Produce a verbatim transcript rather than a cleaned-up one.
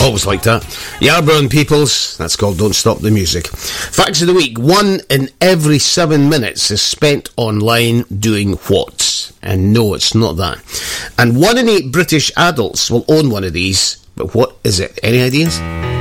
Always like that. Yarborough and Peoples, that's called Don't Stop the Music. Facts of the week. One in every seven minutes is spent online doing what? And no, it's not that. And one in eight British adults will own one of these. But what is it? Any ideas?